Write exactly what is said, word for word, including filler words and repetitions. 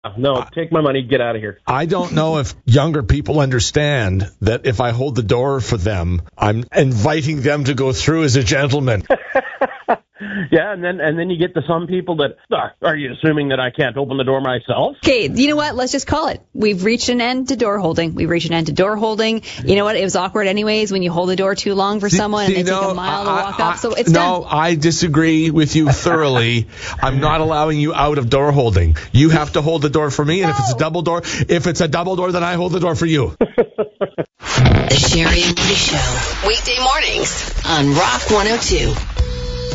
No, take my money, get out of here. I don't know if younger people understand that if I hold the door for them, I'm inviting them to go through as a gentleman. Yeah, and then and then you get to some people that, uh, are you assuming that I can't open the door myself? Okay, you know what? Let's just call it. We've reached an end to door holding. We've reached an end to door holding. You know what? It was awkward anyways when you hold the door too long for someone and they no, take a mile I, to walk I, up. So it's no, done. I disagree with you thoroughly. I'm not allowing you out of door holding. You have to hold the door for me, and no. if it's a double door, if it's a double door, then I hold the door for you. The Sherry and Woody Show, weekday mornings on Rock one oh two.